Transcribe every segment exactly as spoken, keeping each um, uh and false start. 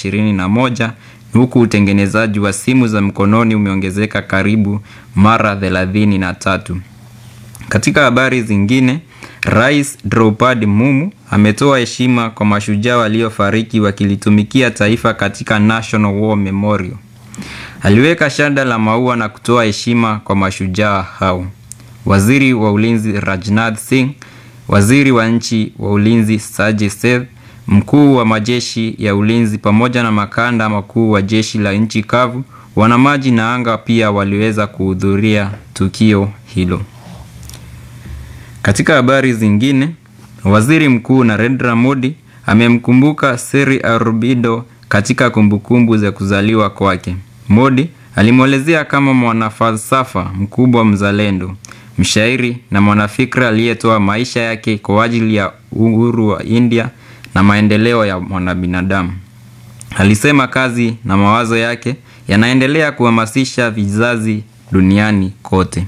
ishirini na moja, huku utengenezaji wa simu za mkononi umeongezeka karibu mara thelathini na tatu. Katika habari zingine, Rais Draupadi Mumu ametoa heshima kwa mashujaa waliofariki wakilitumikia taifa katika National War Memorial. Aliweka shada la maua na kutoa heshima kwa mashujaa hao. Waziri wa Ulinzi Rajnath Singh, Waziri wa Nchi wa Ulinzi Sajid Seth, Mkuu wa majeshi ya ulinzi pamoja na makanda makuu wa jeshi la nchi kavu, wanamaji na anga pia waliweza kuhudhuria tukio hilo. Katika habari zingine, Waziri Mkuu Narendra Modi amemkumbuka Sri Aurobindo katika kumbukumbu za kuzaliwa kwake. Modi alimwelezea kama mwanafalsafa mkubwa mzalendo, mshairi na mwanafikra aliyetoa maisha yake kwa ajili ya uhuru wa India na maendeleo ya mwanabinadamu. Alisema kazi na mawazo yake yanaendelea kuhamasisha vizazi duniani kote.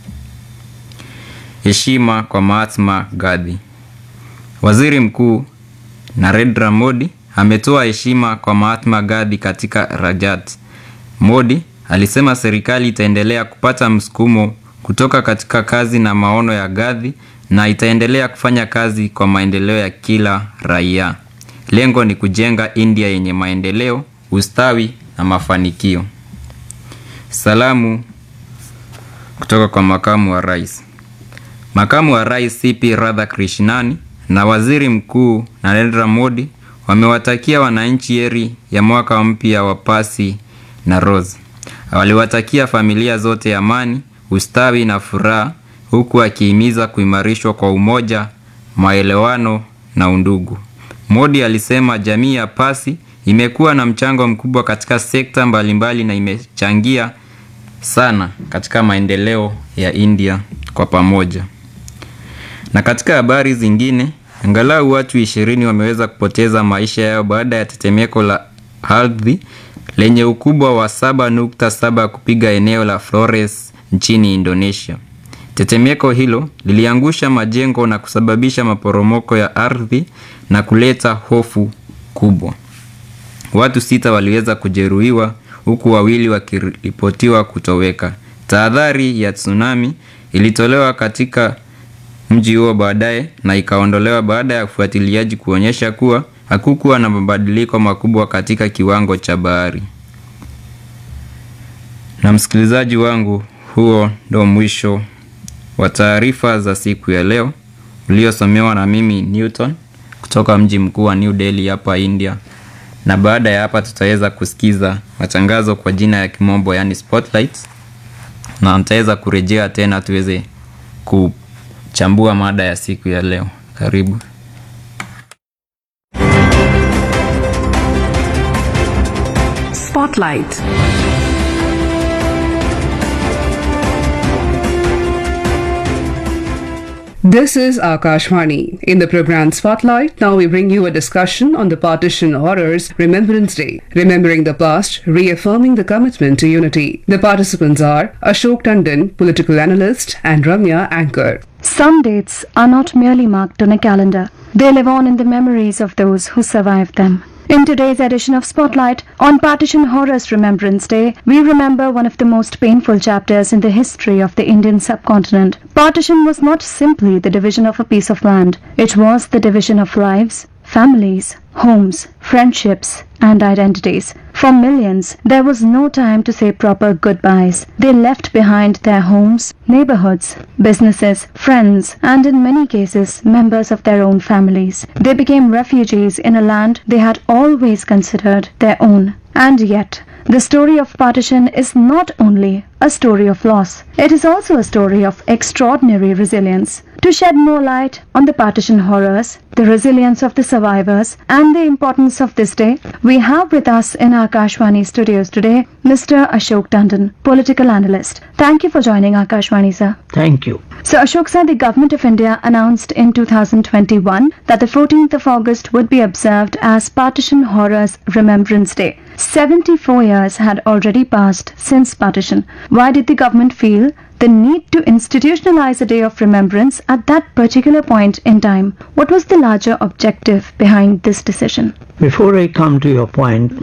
Heshima kwa Mahatma Gandhi. Waziri Mkuu Narendra Modi ametoa heshima kwa Mahatma Gandhi katika Rajat. Modi alisema serikali itaendelea kupata msukumo kutoka katika kazi na maono ya Gandhi na itaendelea kufanya kazi kwa maendeleo ya kila raia. Lengo ni kujenga India yenye maendeleo, ustawi na mafanikio. Salamu kutoka kwa makamu wa rais. Makamu wa rais C P Radhakrishnani na Waziri Mkuu Narendra Modi wamewatakia wananchi heri ya mwaka mpya wa pasi na rose. Waliwatakia familia zote amani, ustawi na furaha, huku akihimiza kuimarishwa kwa umoja, maelewano na undugu. Modi alisema jamii ya Pasi imekuwa na mchango mkubwa katika sekta mbalimbali na imechangia sana katika maendeleo ya India kwa pamoja. Na katika habari zingine, angalau watu ishirini wameweza kupoteza maisha yao baada ya tetemeko la ardhi lenye ukubwa wa saba nukta saba kupiga eneo la Flores nchini Indonesia. Tetemeko hilo liliangusha majengo na kusababisha maporomoko ya ardhi na kuleta hofu kubwa. Watu sita waliweza kujeruhiwa huku wawili wakiripotiwa kutoweka. Tahadhari ya tsunami ilitolewa katika mji huo baadaye na ikaondolewa baada ya ufuatiliaji kuonyesha kuwa hakukuwa na mabadiliko makubwa katika kiwango cha bahari. Na msikilizaji wangu, huo ndo mwisho wa taarifa za siku ya leo uliosomewa na mimi Newton kutoka mji mkuu wa New Delhi hapa India. Na baada ya hapa tutaweza kusikiza matangazo kwa jina ya kimombo yani Spotlight, na nitaweza kurejea tena tuweze kuchambua mada ya siku ya leo. Karibu. Spotlight. This is Akashvani. In the program Spotlight, now we bring you a discussion on the Partition Horrors Remembrance Day, remembering the past, reaffirming the commitment to unity. The participants are Ashok Tandon, political analyst, and Ramya, anchor. Some dates are not merely marked on a calendar. They live on in the memories of those who survived them. In today's edition of Spotlight, on Partition Horrors Remembrance Day, we remember one of the most painful chapters in the history of the Indian subcontinent. Partition was not simply the division of a piece of land. It was the division of lives, families, homes, friendships, and identities. For millions, there was no time to say proper goodbyes. They left behind their homes, neighborhoods, businesses, friends, and in many cases, members of their own families. They became refugees in a land they had always considered their own. And yet, the story of partition is not only a story of loss, it is also a story of extraordinary resilience. To shed more light on the partition horrors, the resilience of the survivors, and the importance of this day, we have with us in our Akashvani studios today Mister Ashok Tandon, political analyst. Thank you for joining Akashvani, sir. Thank you. So, Ashok sir, the Government of India announced in two thousand twenty-one that the fourteenth of August would be observed as Partition Horrors Remembrance Day. seventy-four years had already passed since partition. Why did the government feel the need to institutionalize a day of remembrance at that particular point in time? What was the larger objective behind this decision? Before I come to your point,